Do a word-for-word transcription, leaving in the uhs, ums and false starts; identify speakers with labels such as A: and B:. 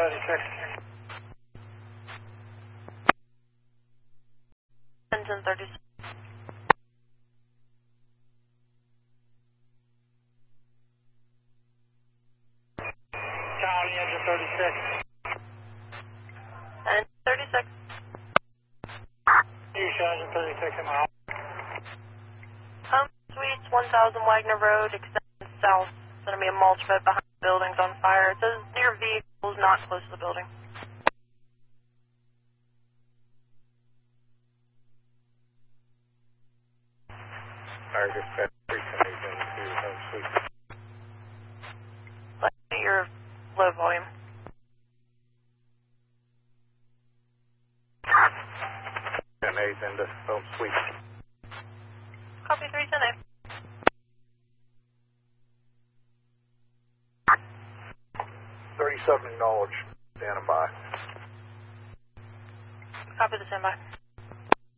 A: thirty-six.
B: Engine thirty-six.
A: Charlie, engine thirty-six.
B: And thirty-six.
A: Fuchsia, engine thirty-six in my home.
B: Home Suites, one thousand Wagner Road, extends south. It's going to be a mulch bed behind the buildings on fire. It says near vehicles, not close to the building.
A: Fire dispatch three ten eight into home suite.
B: Let me your low volume.
A: ten eight into home suite.
B: Copy three ten eight.
A: thirty-seven acknowledged. Standing by.
B: Copy the standby.